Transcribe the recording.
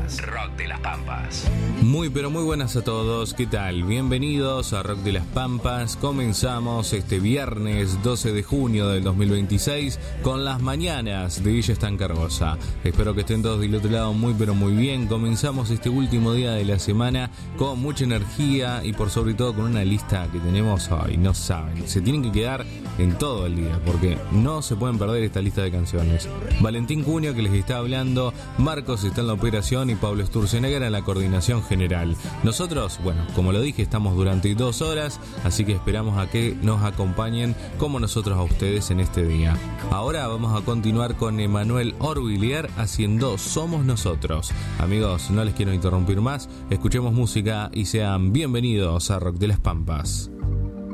Pampas. Rock de las Pampas. Muy pero muy buenas a todos, ¿qué tal? Bienvenidos a Rock de las Pampas. Comenzamos este viernes 12 de junio del 2026 con las mañanas de Villa Estancargosa. Espero que estén todos del otro lado muy pero muy bien. Comenzamos este último día de la semana con mucha energía y por sobre todo con una lista que tenemos hoy. No saben, se tienen que quedar en todo el día porque no se pueden perder esta lista de canciones. Valentín Cunio, que les está hablando, Marcos está en la operación y Pablo Sturzenegger en la coordinación general. Nosotros, bueno, como lo dije, estamos durante 2 horas, así que esperamos a que nos acompañen como nosotros a ustedes en este día. Ahora vamos a continuar con Emanuel Orvillier haciendo Somos Nosotros. Amigos, no les quiero interrumpir más, escuchemos música y sean bienvenidos a Rock de las Pampas.